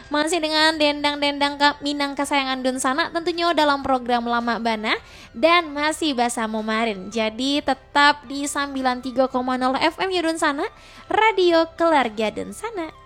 Masih dengan dendang-dendang Minang kesayangan Dun Sana tentunya dalam program Lama Bana dan masih Basa Momarin. Jadi tetap di 93,0 FM ya Dun Sana, Radio Keluarga Dun Sana.